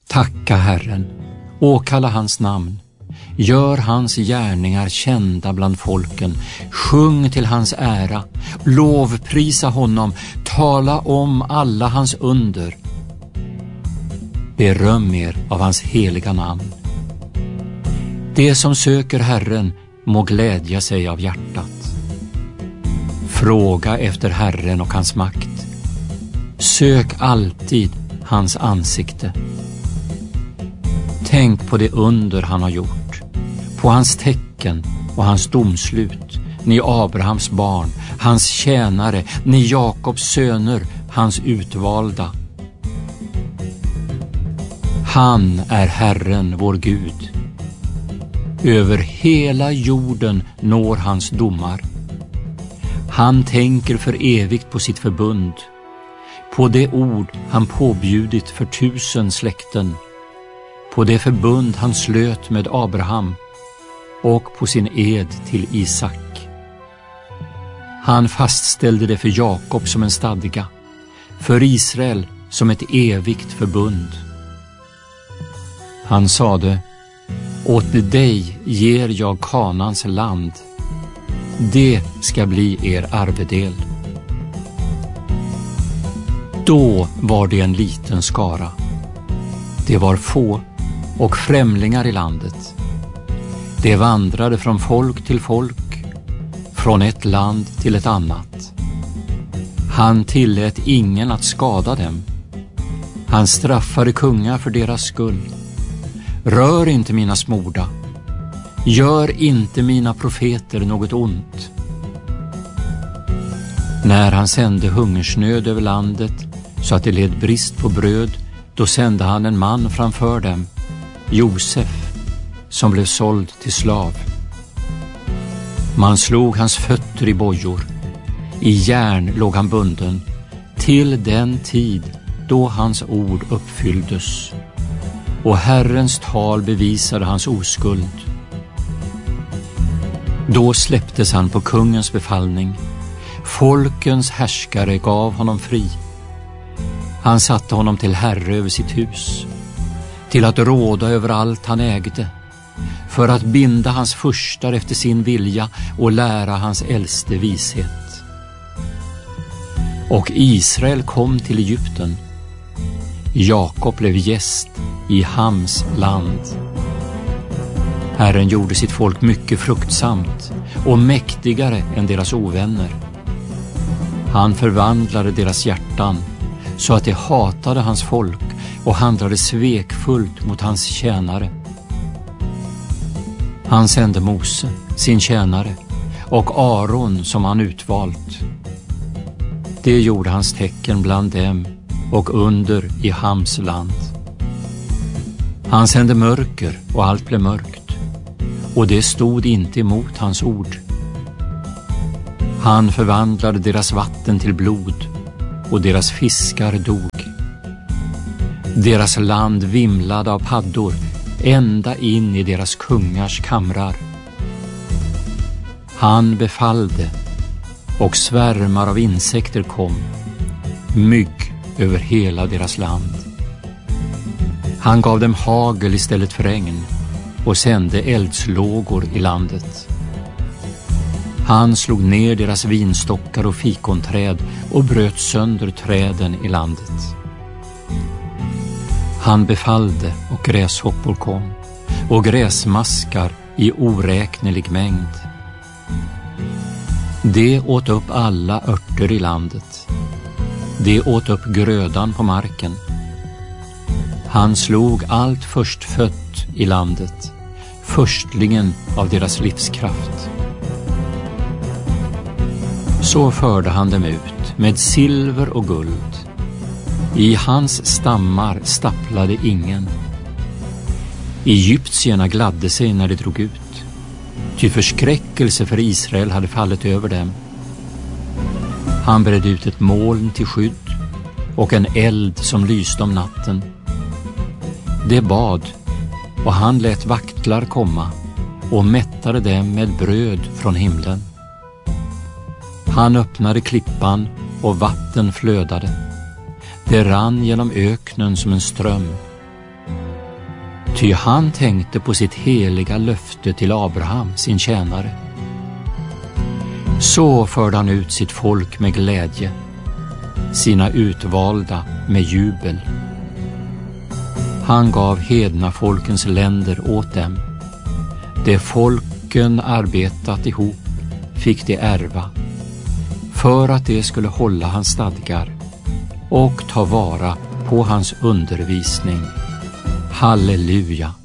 Tacka Herren, åkalla hans namn. Gör hans gärningar kända bland folken. Sjung till hans ära, lovprisa honom, tala om alla hans under. Beröm er av hans heliga namn. Det som söker Herren må glädja sig av hjärtat. Fråga efter Herren och hans makt. Sök alltid hans ansikte. Tänk på det under han har gjort, på hans tecken och hans domslut, ni Abrahams barn, hans tjänare, ni Jakobs söner, hans utvalda. Han är Herren, vår Gud. Över hela jorden når hans domar. Han tänker för evigt på sitt förbund, på det ord han påbjudit för 1000 släkten, på det förbund han slöt med Abraham och på sin ed till Isak. Han fastställde det för Jakob som en stadga, för Israel som ett evigt förbund. Han sade: åt dig ger jag Kanans land, det ska bli er arvedel. Då var det en liten skara. Det var få och främlingar i landet. Det vandrade från folk till folk, från ett land till ett annat. Han tillät ingen att skada dem. Han straffade kungar för deras skull. Rör inte mina smorda. Gör inte mina profeter något ont. När han sände hungersnöd över landet så att det led brist på bröd, då sände han en man framför dem, Josef, som blev såld till slav. Man slog hans fötter i bojor. I järn låg han bunden till den tid då hans ord uppfylldes. Och Herrens tal bevisade hans oskuld. Då släpptes han på kungens befallning. Folkens härskare gav honom fri. Han satte honom till herre över sitt hus, till att råda över allt han ägde, för att binda hans furstar efter sin vilja och lära hans äldste vishet. Och Israel kom till Egypten. Jakob blev gäst i Hams land. Herren gjorde sitt folk mycket fruktsamt och mäktigare än deras ovänner. Han förvandlade deras hjärtan så att de hatade hans folk och handlade svekfullt mot hans tjänare. Han sände Mose, sin tjänare, och Aron som han utvalt. Det gjorde hans tecken bland dem och under i Hams land. Han sände mörker och allt blev mörkt, och det stod inte emot hans ord. Han förvandlade deras vatten till blod och deras fiskar dog. Deras land vimlade av paddor ända in i deras kungars kamrar. Han befallde och svärmar av insekter kom, mygg över hela deras land. Han gav dem hagel istället för regn och sände eldslågor i landet. Han slog ner deras vinstockar och fikonträd och bröt sönder träden i landet. Han befallde och gräshoppor kom och gräsmaskar i oräknelig mängd. Det åt upp alla örter i landet. Det åt upp grödan på marken. Han slog allt förstfött i landet, förstlingen av deras livskraft. Så förde han dem ut med silver och guld. I hans stammar stapplade ingen. Egyptierna gladde sig när de drog ut, ty förskräckelse för Israel hade fallit över dem. Han bredde ut ett moln till skydd och en eld som lyste om natten. Det bad, och han lät vaktlar komma och mättade dem med bröd från himlen. Han öppnade klippan och vatten flödade. Det rann genom öknen som en ström. Ty han tänkte på sitt heliga löfte till Abraham, sin tjänare. Så förde han ut sitt folk med glädje, sina utvalda med jubel. Han gav hedna folkens länder åt dem. Det folken arbetat ihop fick de ärva, för att de skulle hålla hans stadgar och ta vara på hans undervisning. Halleluja!